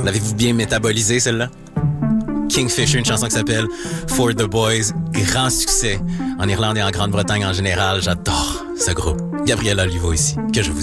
L'avez-vous bien métabolisé, celle-là? Kingfisher, une chanson qui s'appelle For the Boys. Grand succès en Irlande et en Grande-Bretagne en général. J'adore ce groupe. Gabriella Olivo ici, que je vous